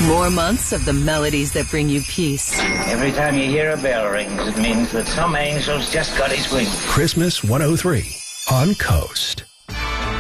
More months of the melodies that bring you peace. Every time you hear a bell rings, it means that some angel's just got his wings. Christmas 103 on Coast.